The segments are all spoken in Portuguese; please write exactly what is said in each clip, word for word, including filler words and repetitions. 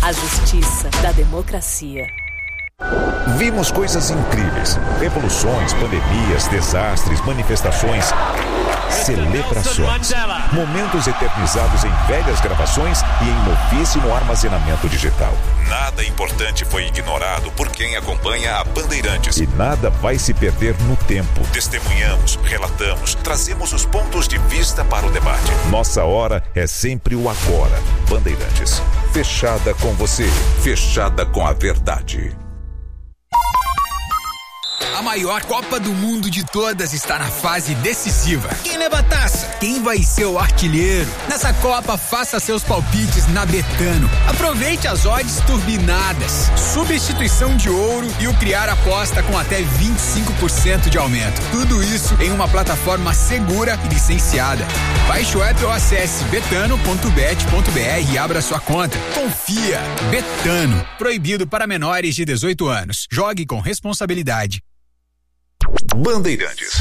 a justiça da democracia. Vimos coisas incríveis, revoluções, pandemias, desastres, manifestações, celebrações, momentos eternizados em velhas gravações e em novíssimo armazenamento digital. Nada importante foi ignorado por quem acompanha a Bandeirantes. E nada vai se perder no tempo. Testemunhamos, relatamos, trazemos os pontos de vista para o debate. Nossa hora é sempre o agora. Bandeirantes, fechada com você, fechada com a verdade. A maior Copa do Mundo de todas está na fase decisiva. Quem leva a taça? Quem vai ser o artilheiro? Nessa Copa, faça seus palpites na Betano. Aproveite as odds turbinadas, substituição de ouro e o criar aposta com até vinte e cinco por cento de aumento. Tudo isso em uma plataforma segura e licenciada. Baixe o app ou acesse betano ponto bet ponto br e abra sua conta. Confia. Betano. Proibido para menores de dezoito anos. Jogue com responsabilidade. Bandeirantes.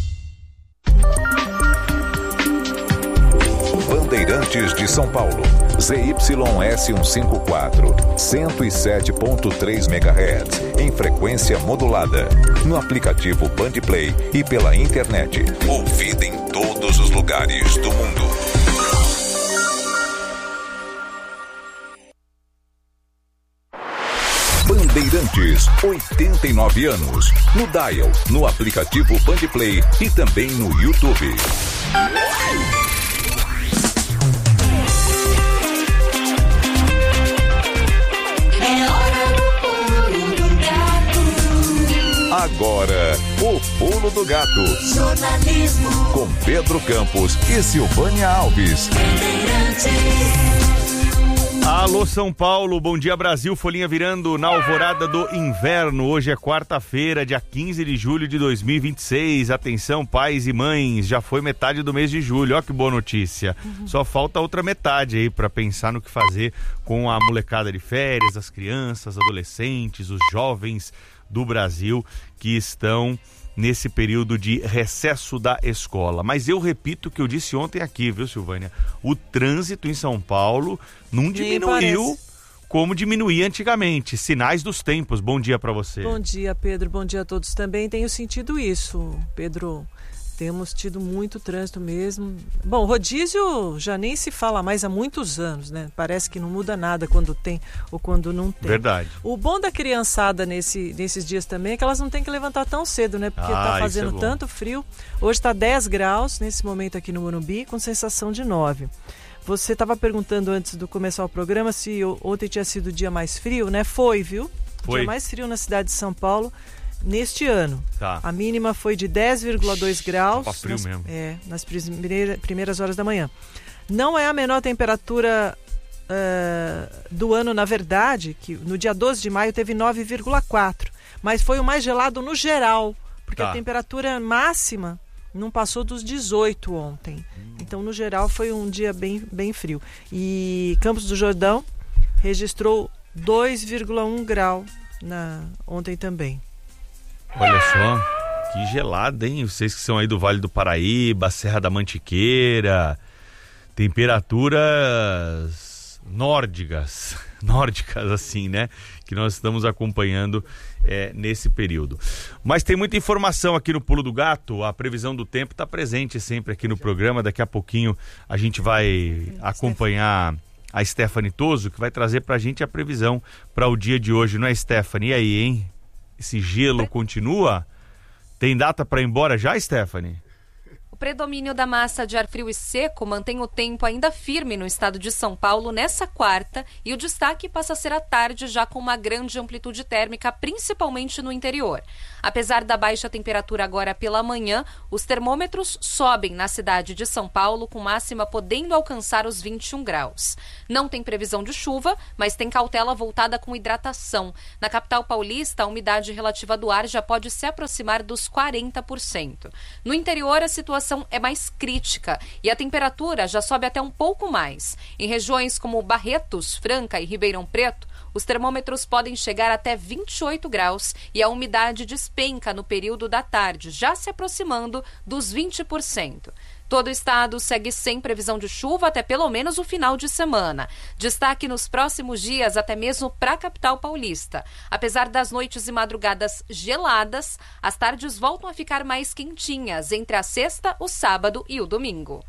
Bandeirantes de São Paulo. Z Y S cento e cinquenta e quatro, cento e sete ponto três megahertz, em frequência modulada. No aplicativo Bandplay e pela internet. Ouvida em todos os lugares do mundo. Bandeirantes, oitenta e nove anos. No Dial, no aplicativo Bandplay e também no YouTube. É hora do pulo do gato. Agora, o Pulo do Gato. Jornalismo com Pedro Campos e Silvânia Alves. Bandeirantes. Alô São Paulo, bom dia Brasil, folhinha virando na alvorada do inverno. Hoje é quarta-feira, dia quinze de julho de dois mil e vinte e seis. Atenção pais e mães, já foi metade do mês de julho, ó que boa notícia. Uhum. Só falta outra metade aí para pensar no que fazer com a molecada de férias, as crianças, adolescentes, os jovens do Brasil que estão nesse período de recesso da escola. Mas eu repito o que eu disse ontem aqui, viu, Silvânia? O trânsito em São Paulo não diminuiu como diminuía antigamente. Sinais dos tempos. Bom dia para você. Bom dia, Pedro. Bom dia a todos também. Tenho sentido isso, Pedro. Temos tido muito trânsito mesmo. Bom, rodízio já nem se fala mais há muitos anos, né? Parece que não muda nada quando tem ou quando não tem. Verdade. O bom da criançada nesse, nesses dias também é que elas não têm que levantar tão cedo, né? Porque ah, tá fazendo é tanto frio. Hoje tá dez graus nesse momento aqui no Morumbi, com sensação de nove. Você estava perguntando antes de começar o programa se ontem tinha sido o dia mais frio, né? Foi, viu? Foi. O dia mais frio na cidade de São Paulo neste ano. Tá. A mínima foi de dez vírgula dois graus. Tava frio nas, mesmo. É, nas primeira, primeiras horas da manhã. Não é a menor temperatura uh, do ano, na verdade, que no dia doze de maio teve nove vírgula quatro, mas foi o mais gelado no geral, porque tá. a temperatura máxima não passou dos dezoito ontem. Hum. Então, no geral, foi um dia bem, bem frio. E Campos do Jordão registrou dois vírgula um grau na, ontem também. Olha só, que gelada, hein? Vocês que são aí do Vale do Paraíba, Serra da Mantiqueira, temperaturas nórdicas, nórdicas assim, né? Que nós estamos acompanhando é, nesse período. Mas tem muita informação aqui no Pulo do Gato, a previsão do tempo está presente sempre aqui no programa. Daqui a pouquinho a gente vai acompanhar a Stephanie Toso, que vai trazer pra gente a previsão para o dia de hoje, não é, Stephanie? E aí, hein? Esse gelo continua? Tem data para ir embora já, Stephanie? O predomínio da massa de ar frio e seco mantém o tempo ainda firme no estado de São Paulo nessa quarta e o destaque passa a ser à tarde, já com uma grande amplitude térmica, principalmente no interior. Apesar da baixa temperatura agora pela manhã, os termômetros sobem na cidade de São Paulo, com máxima podendo alcançar os vinte e um graus. Não tem previsão de chuva, mas tem cautela voltada com hidratação. Na capital paulista, a umidade relativa do ar já pode se aproximar dos quarenta por cento. No interior, a situação é mais crítica e a temperatura já sobe até um pouco mais. Em regiões como Barretos, Franca e Ribeirão Preto, os termômetros podem chegar até vinte e oito graus e a umidade despenca no período da tarde, já se aproximando dos vinte por cento. Todo o estado segue sem previsão de chuva até pelo menos o final de semana. Destaque nos próximos dias, até mesmo para a capital paulista. Apesar das noites e madrugadas geladas, as tardes voltam a ficar mais quentinhas entre a sexta, o sábado e o domingo.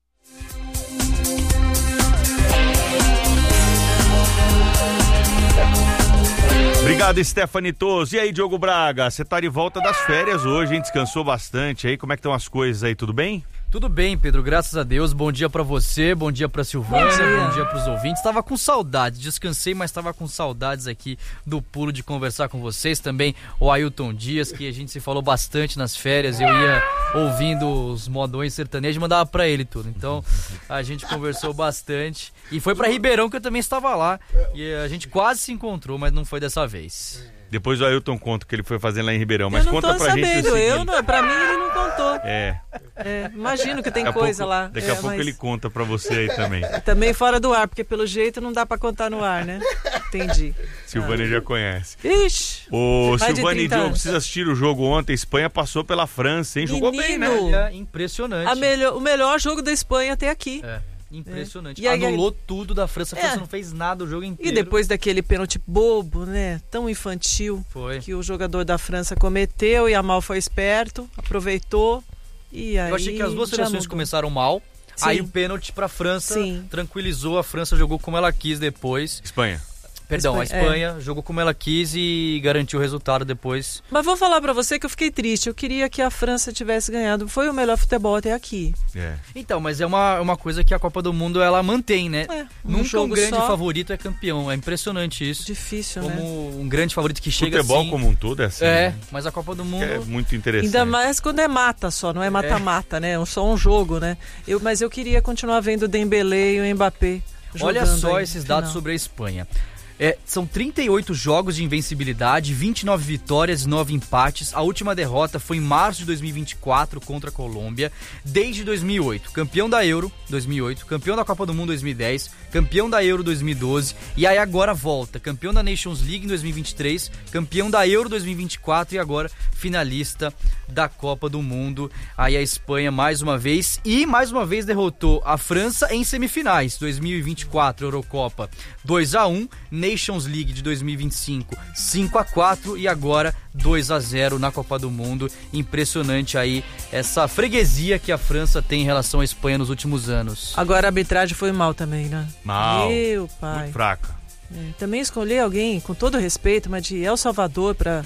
Obrigado, Stephanie Toso. E aí, Diogo Braga, você tá de volta das férias hoje, hein? Descansou bastante aí. Como é que estão as coisas aí? Tudo bem? Tudo bem, Pedro, graças a Deus. Bom dia pra você, bom dia pra Silvânia, bom dia, bom dia pros ouvintes. Tava com saudades, descansei, mas tava com saudades aqui do pulo de conversar com vocês. Também o Ailton Dias, que a gente se falou bastante nas férias. Eu ia ouvindo os modões sertanejos e mandava pra ele tudo. Então, a gente conversou bastante. E foi pra Ribeirão, que eu também estava lá. E a gente quase se encontrou, mas não foi dessa vez. Depois o Ailton conta o que ele foi fazendo lá em Ribeirão, mas eu não conta tô pra sabendo. gente o seguinte. Eu não, pra mim ele não contou. É. É, imagino que tem daqui coisa pouco, lá. Daqui é, a pouco mas... ele conta pra você aí também. Também fora do ar, porque pelo jeito não dá pra contar no ar, né? Entendi. Silvânia ah. já conhece. Ixi. Ô, Silvânia e Diogo, precisa assistir o jogo ontem. A Espanha passou pela França, hein? Jogou Menino, bem, né? É impressionante. A melhor, o melhor jogo da Espanha até aqui. É. Impressionante. É. E aí, Anulou aí... tudo da França. A França é. não fez nada o jogo inteiro. E depois daquele pênalti bobo, né? Tão infantil. Foi. Que o jogador da França cometeu e a Yamal foi esperto, aproveitou. E aí eu achei que as duas seleções começaram mal. Sim. Aí o pênalti pra França Sim. tranquilizou. A França jogou como ela quis depois. Espanha. Perdão, Espanha, a Espanha é. jogou como ela quis e garantiu o resultado depois. Mas vou falar pra você que eu fiquei triste. Eu queria que a França tivesse ganhado. Foi o melhor futebol até aqui. É. Então, mas é uma, uma coisa que a Copa do Mundo ela mantém, né? É, um Nunca jogo um grande só... favorito é campeão. É impressionante isso. Difícil, como né? Como um grande favorito que chega futebol assim... como um todo é assim. É, né? mas a Copa do Mundo... É muito interessante. Ainda mais quando é mata só, não é mata-mata, é. né? É só um jogo, né? Eu, mas eu queria continuar vendo o Dembélé e o Mbappé jogando. Olha só aí, esses dados final. sobre a Espanha. É, são trinta e oito jogos de invencibilidade, vinte e nove vitórias e nove empates. A última derrota foi em março de dois mil e vinte e quatro contra a Colômbia. Desde dois mil e oito, campeão da Euro dois mil e oito, campeão da Copa do Mundo dois mil e dez, campeão da Euro dois mil e doze e aí agora volta, campeão da Nations League em dois mil e vinte e três, campeão da Euro dois mil e vinte e quatro e agora finalista da Copa do Mundo. Aí a Espanha mais uma vez e mais uma vez derrotou a França em semifinais. dois mil e vinte e quatro Eurocopa dois a um, Nations League de dois mil e vinte e cinco cinco a quatro e agora dois a zero na Copa do Mundo. Impressionante aí essa freguesia que a França tem em relação à Espanha nos últimos anos. Agora a arbitragem foi mal também, né? Mal. Meu pai. Muito fraca. É, também escolher alguém, com todo respeito, mas de El Salvador pra,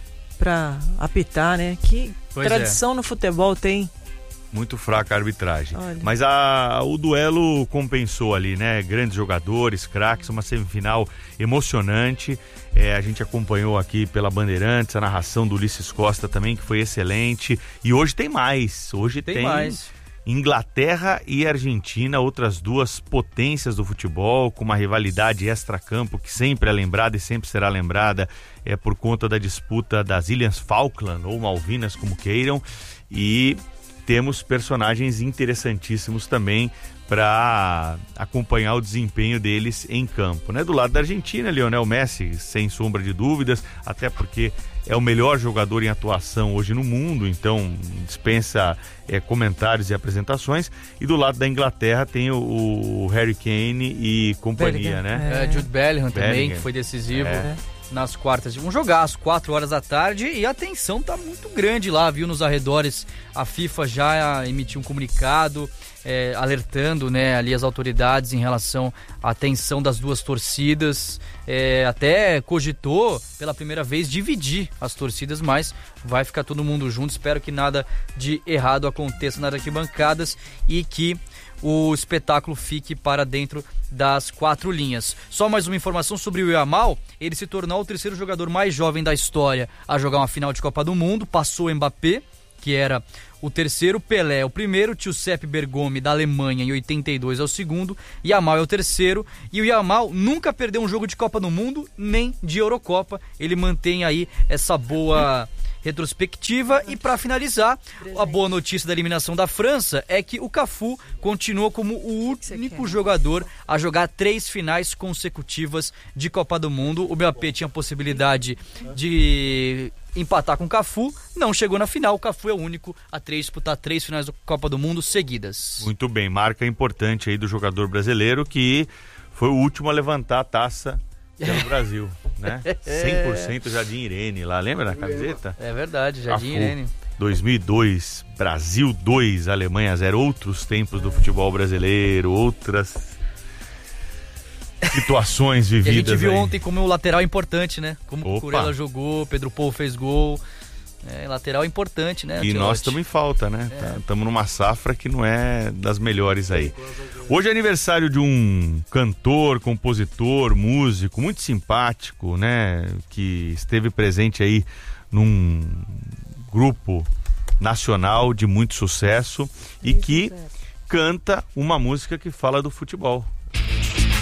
pra apitar, né? Que pois tradição é. no futebol tem. Muito fraca a arbitragem. Olha. Mas a, o duelo compensou ali, né? Grandes jogadores, craques, uma semifinal emocionante. É, a gente acompanhou aqui pela Bandeirantes a narração do Ulisses Costa também, que foi excelente. E hoje tem mais. Hoje tem, tem mais. Inglaterra e Argentina, outras duas potências do futebol, com uma rivalidade extracampo que sempre é lembrada e sempre será lembrada é por conta da disputa das Ilhas Falkland, ou Malvinas, como queiram. E temos personagens interessantíssimos também para acompanhar o desempenho deles em campo, né? Do lado da Argentina, Lionel Messi, sem sombra de dúvidas, até porque é o melhor jogador em atuação hoje no mundo, então dispensa é, comentários e apresentações. E do lado da Inglaterra tem o, o Harry Kane e companhia, Bellingham, né? É, Jude Bellingham, Bellingham também, que foi decisivo. É. Nas quartas de um jogaço, quatro horas da tarde, e a tensão tá muito grande lá, viu, nos arredores. A FIFA já emitiu um comunicado é, alertando, né, ali as autoridades em relação à tensão das duas torcidas. É, até cogitou pela primeira vez dividir as torcidas, mas vai ficar todo mundo junto. Espero que nada de errado aconteça nas arquibancadas e que o espetáculo fique para dentro das quatro linhas. Só mais uma informação sobre o Yamal: ele se tornou o terceiro jogador mais jovem da história a jogar uma final de Copa do Mundo, passou o Mbappé, que era o terceiro, Pelé é o primeiro, Giuseppe Bergomi da Alemanha em oitenta e dois é o segundo, Yamal é o terceiro, e o Yamal nunca perdeu um jogo de Copa do Mundo, nem de Eurocopa. Ele mantém aí essa boa retrospectiva. E para finalizar, a boa notícia da eliminação da França é que o Cafu continua como o único jogador a jogar três finais consecutivas de Copa do Mundo. O Mbappé tinha a possibilidade de empatar com o Cafu, não chegou na final. O Cafu é o único a três, disputar três finais da Copa do Mundo seguidas. Muito bem, marca importante aí do jogador brasileiro, que foi o último a levantar a taça pelo Brasil, né? cem por cento Jardim Irene lá, lembra da camiseta? É verdade, Jardim Cafu, Irene. dois mil e dois, Brasil dois, Alemanha zero, outros tempos do futebol brasileiro, outras situações vividas. E a gente viu aí ontem como o lateral é importante, né? Como Opa. o Curella jogou, Pedro Paul fez gol. É, lateral é importante, né? E Ancelotti? nós estamos em falta, né? Estamos é. numa safra que não é das melhores aí. Hoje é aniversário de um cantor, compositor, músico, muito simpático, né? Que esteve presente aí num grupo nacional de muito sucesso e que canta uma música que fala do futebol.